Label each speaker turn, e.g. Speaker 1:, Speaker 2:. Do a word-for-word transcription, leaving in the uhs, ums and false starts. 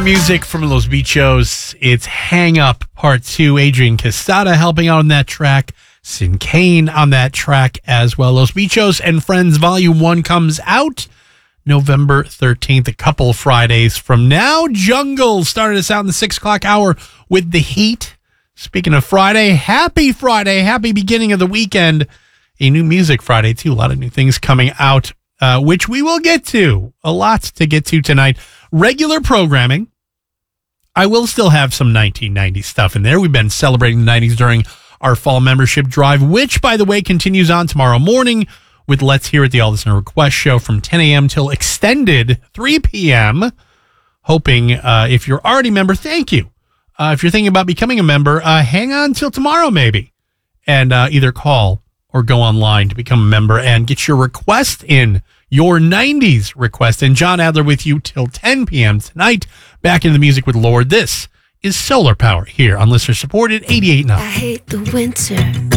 Speaker 1: music from Los Bichos. It's Hang Up Part two. Adrian Casada helping out on that track. Sin Kane on that track as well. Los Bichos and Friends Volume one comes out November thirteenth, a couple Fridays from now. Jungle started us out in the six o'clock hour with The Heat. Speaking of Friday, happy Friday. Happy beginning of the weekend. A new music Friday, too. A lot of new things coming out, uh, which we will get to. A lot to get to tonight. Regular programming. I will still have some nineteen nineties stuff in there. We've been celebrating the nineties during our fall membership drive, which, by the way, continues on tomorrow morning with Let's Hear It, the All Listener Request show from ten a.m. till extended three p.m. Hoping uh, if you're already a member, thank you. Uh, if you're thinking about becoming a member, uh, hang on till tomorrow maybe and uh, either call or go online to become a member and get your request in, your nineties request. And John Adler with you till ten p.m. tonight. Back into the music with Lord. This is Solar Power here on Listener Supported eighty-eight point nine.
Speaker 2: I hate the winter.